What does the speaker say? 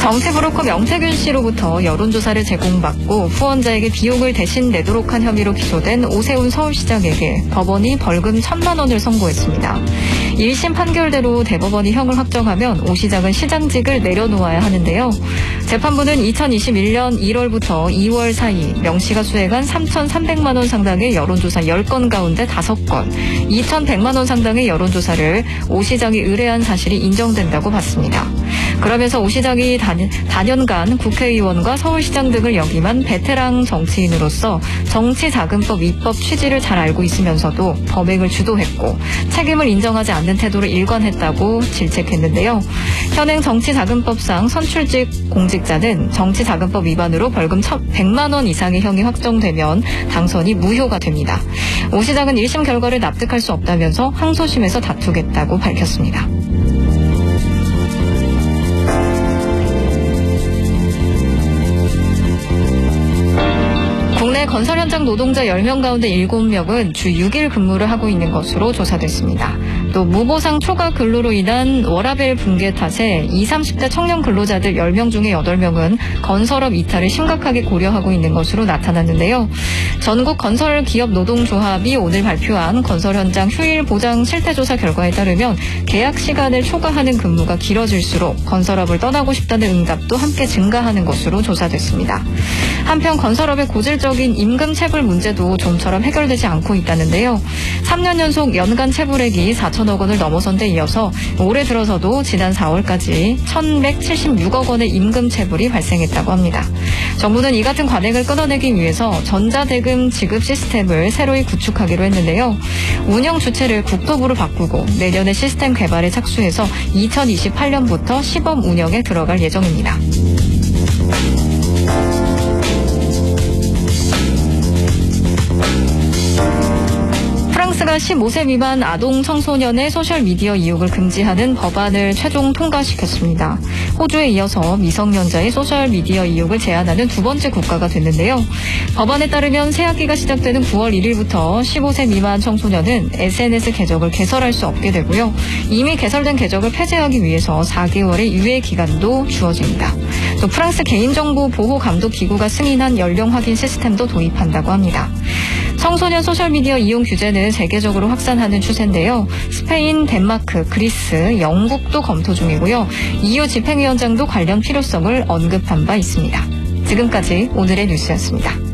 정치 브로커 명태균 씨로부터 여론조사를 제공받고 후원자에게 비용을 대신 내도록 한 혐의로 기소된 오세훈 서울시장에게 법원이 벌금 1,000만 원을 선고했습니다. 1심 판결대로 대법원이 형을 확정하면 오 시장은 시장직을 내려놓아야 하는데요. 재판부는 2021년 1월부터 2월 사이 명 씨가 수행한 3,300만 원 상당의 여론조사 10건 가운데 5건, 2,100만 원 상당의 여론조사를 오 시장이 의뢰한 사실이 인정된다고 봤습니다. 그러면서 오 시장이 단연간 국회의원과 서울시장 등을 역임한 베테랑 정치인으로서 정치자금법 입법 취지를 잘 알고 있으면서도 범행을 주도했고 책임을 인정하지 않는 태도를 일관했다고 질책했는데요. 현행 정치자금법상 선출직 공직자는 정치자금법 위반으로 벌금 100만 원 이상의 형이 확정되면 당선이 무효가 됩니다. 오 시장은 1심 결과를 납득할 수 없다면서 항소심에서 다투겠다고 밝혔습니다. 국내 건설 현장 노동자 10명 가운데 7명은 주 6일 근무를 하고 있는 것으로 조사됐습니다. 또 무보상 초과 근로로 인한 워라밸 붕괴 탓에 20, 30대 청년 근로자들 10명 중에 8명은 건설업 이탈을 심각하게 고려하고 있는 것으로 나타났는데요. 전국 건설기업 노동조합이 오늘 발표한 건설 현장 휴일 보장 실태조사 결과에 따르면 계약 시간을 초과하는 근무가 길어질수록 건설업을 떠나고 싶다는 응답도 함께 증가하는 것으로 조사됐습니다. 한편 건설업의 고질적인 임금 체불 문제도 좀처럼 해결되지 않고 있다는데요. 3년 연속 연간 체불액이 4천억 원을 넘어선 데 이어서 올해 들어서도 지난 4월까지 1,176억 원의 임금 체불이 발생했다고 합니다. 정부는 이 같은 관행을 끊어내기 위해서 전자대금 지급 시스템을 새로이 구축하기로 했는데요. 운영 주체를 국토부로 바꾸고 내년에 시스템 개발에 착수해서 2028년부터 시범 운영에 들어갈 예정입니다. 프랑스가 15세 미만 아동 청소년의 소셜미디어 이용을 금지하는 법안을 최종 통과시켰습니다. 호주에 이어서 미성년자의 소셜미디어 이용을 제한하는 두 번째 국가가 됐는데요. 법안에 따르면 새 학기가 시작되는 9월 1일부터 15세 미만 청소년은 SNS 계정을 개설할 수 없게 되고요. 이미 개설된 계정을 폐쇄하기 위해서 4개월의 유예 기간도 주어집니다. 또 프랑스 개인정보보호감독기구가 승인한 연령 확인 시스템도 도입한다고 합니다. 청소년 소셜미디어 이용 규제는 세계적으로 확산하는 추세인데요. 스페인, 덴마크, 그리스, 영국도 검토 중이고요. EU 집행위원장도 관련 필요성을 언급한 바 있습니다. 지금까지 오늘의 뉴스였습니다.